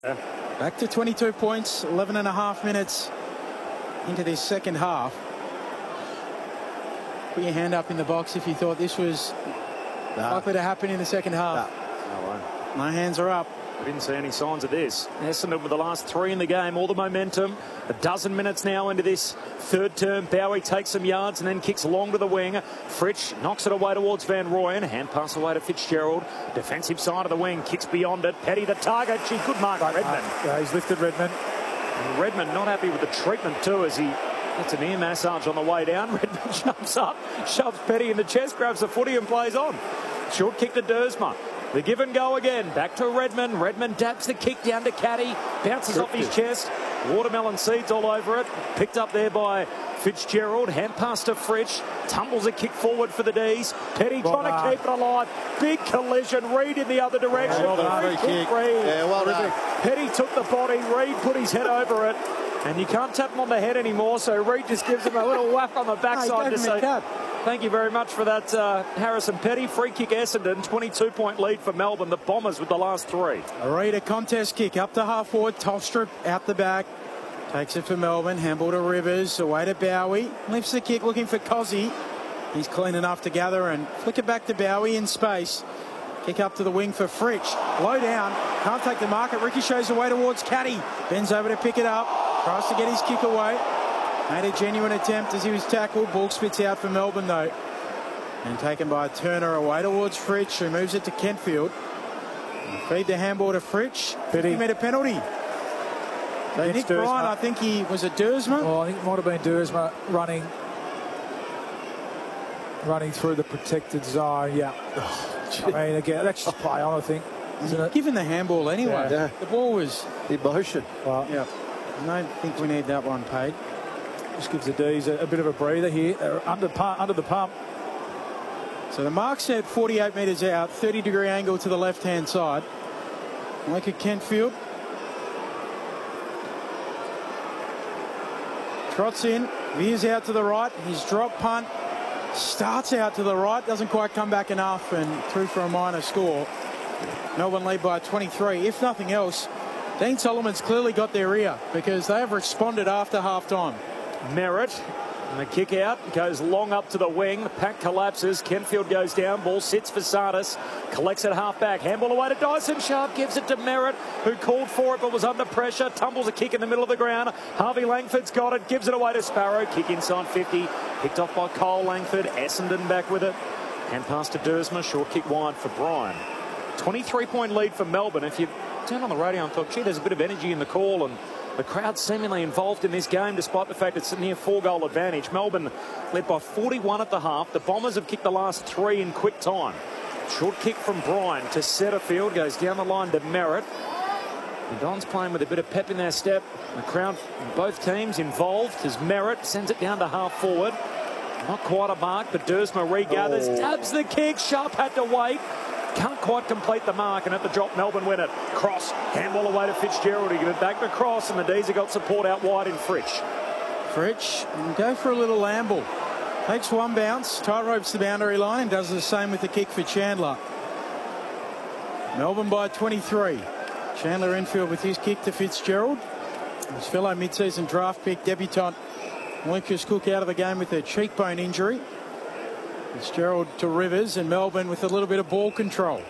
Back to 22 points, 11 and a half minutes into this second half. Put your hand up in the box if you thought this was likely to happen in the second half. No way. My hands are up. I didn't see any signs of this. Essendon with the last 3 in the game, all the momentum. A dozen minutes now into this third term. Bowie takes some yards and then kicks long to the wing. Fritsch knocks it away towards Van Rooyen. Hand pass away to Fitzgerald. Defensive side of the wing, kicks beyond it. Petty the target. Good mark, Redmond. Yeah, he's lifted Redmond. And Redmond not happy with the treatment too as he gets an ear massage on the way down. Redmond jumps up, shoves Petty in the chest, grabs the footy and plays on. Short kick to Dersma. The give and go again. Back to Redmond. Redmond dabs the kick down to Caddy. Bounces off his chest. Watermelon seeds all over it. Picked up there by Fitzgerald. Hand pass to Fritsch. Tumbles a kick forward for the D's. Petty trying to keep it alive. Big collision. Reid in the other direction. Well done. Free kick. Reid. Yeah, well done. Petty took the body. Reid put his head over it. And you can't tap him on the head anymore, so Reid just gives him a little whack on the backside to say, thank you very much for that, Harrison Petty. Free kick Essendon, 22-point lead for Melbourne. The Bombers with the last 3. Reid, a contest kick up to half forward. Tolstrup out the back. Takes it for Melbourne. Handball to Rivers. Away to Bowie. Lifts the kick looking for Cozzy. He's clean enough to gather and flick it back to Bowie in space. Kick up to the wing for Fritsch. Low down. Can't take the mark. It ricochets away towards Caddy. Bends over to pick it up. Tries to get his kick away. Made a genuine attempt as he was tackled. Ball spits out for Melbourne though. And taken by Turner away towards Fritsch, who moves it to Kentfield. Feed the handball to Fritsch. He made a penalty. So Nick Bryan, I think he was a Dersma. Oh, I think it might have been Dersma running through the protected zone. Yeah. I mean, again, that's just play on, I think, isn't it? Given the handball anyway. Yeah. The ball was emotion. Well, yeah. I don't think we need that one paid. Just gives the D's a bit of a breather here. They're under the pump. So the mark set 48 metres out, 30-degree angle to the left-hand side. Like a Kentfield. Trots in, veers out to the right. His drop punt starts out to the right, doesn't quite come back enough, and through for a minor score. Melbourne lead by 23. If nothing else, Dean Solomon's clearly got their ear because they have responded after half-time. Merritt, and the kick out goes long up to the wing. The pack collapses. Kentfield goes down. Ball sits for Sardis. Collects it half back. Handball away to Dyson Sharp. Gives it to Merritt, who called for it but was under pressure. Tumbles a kick in the middle of the ground. Harvey Langford's got it. Gives it away to Sparrow. Kick inside 50. Picked off by Cole Langford. Essendon back with it. Hand pass to Dersma. Short kick wide for Bryan. 23-point lead for Melbourne. If you turn on the radio and talk, gee, there's a bit of energy in the call, and the crowd seemingly involved in this game despite the fact it's a near 4-goal advantage. Melbourne led by 41 at the half. The Bombers have kicked the last 3 in quick time. Short kick from Bryan to Setterfield. Goes down the line to Merritt. The Dons playing with a bit of pep in their step. The crowd, both teams involved as Merritt sends it down to half forward. Not quite a mark, but Dersma regathers. Tabs the kick. Sharp had to wait. Can't quite complete the mark, and at the drop, Melbourne win it. Cross, handball away to Fitzgerald. He gives it back to Cross, and the D's have got support out wide in Fritsch. Fritsch, and go for a little Lamble. Takes one bounce, tight ropes the boundary line, does the same with the kick for Chandler. Melbourne by 23. Chandler infield with his kick to Fitzgerald. His fellow mid-season draft pick debutant Lucas Cook out of the game with a cheekbone injury. Fitzgerald to Rivers, and Melbourne with a little bit of ball control.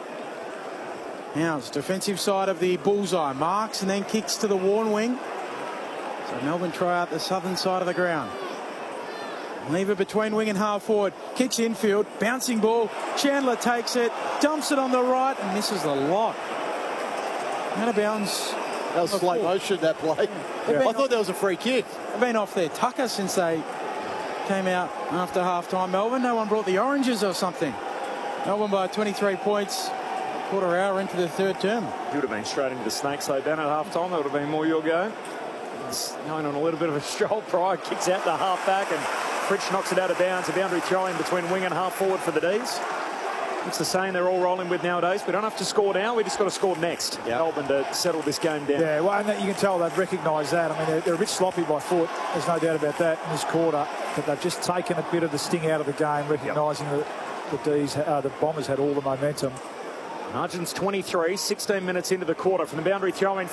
Now it's defensive side of the bullseye. Marks and then kicks to the Warn wing. So Melbourne try out the southern side of the ground. Lever between wing and half forward. Kicks infield. Bouncing ball. Chandler takes it. Dumps it on the right and misses the lot. Out of bounds. That was slow motion, that play. Yeah. I thought that was a free kick. They've been off their tucker since they came out after half-time. Melbourne, no one brought the oranges or something. Melbourne by 23 points, quarter hour into the third term. You would have been straight into the Snakes though, Ben, at half-time. That would have been more your go. It's going on a little bit of a stroll. Pryor kicks out the half-back, and Fritsch knocks it out of bounds. A boundary throw-in between wing and half-forward for the D's. It's the saying they're all rolling with nowadays. We don't have to score now. We just got to score next. Yep. Melbourne to settle this game down. Yeah, well, and you can tell they've recognised that. I mean, they're a bit sloppy by foot. There's no doubt about that in this quarter. But they've just taken a bit of the sting out of the game, recognising that the Bombers had all the momentum. Margins 23, 16 minutes into the quarter from the boundary throw in.